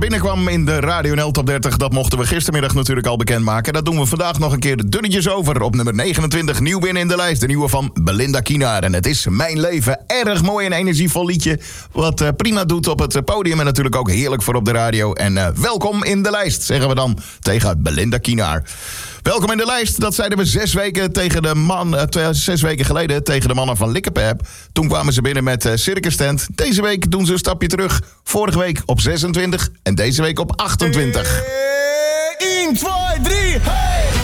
binnenkwam in de Radio NL Top 30. Dat mochten we gistermiddag natuurlijk al bekendmaken. Dat doen we vandaag nog een keer de dunnetjes over. Op nummer 29, nieuw binnen in de lijst. De nieuwe van Belinda Kienaar. En het is Mijn Leven. Erg mooi en energievol liedje. Wat prima doet op het podium. En natuurlijk ook heerlijk voor op de radio. En welkom in de lijst, zeggen we dan tegen Belinda Kienaar. Welkom in de lijst. Dat zeiden we 6 weken geleden tegen de mannen van Likkepep. Toen kwamen ze binnen met Circus Tent. Deze week doen ze een stapje terug. Vorige week op 26 en deze week op 28. 1, 2, 3, hey!